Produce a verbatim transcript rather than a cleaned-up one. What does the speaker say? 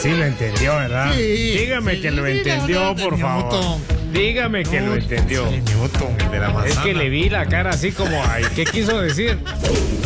sí lo entendió, ¿verdad? Sí, Dígame sí, que lo sí, entendió, de por favor. Newton. Dígame que lo entendió. Sí, Newton, el de la manzana. Es que le vi la cara así como, ay, ¿qué quiso decir?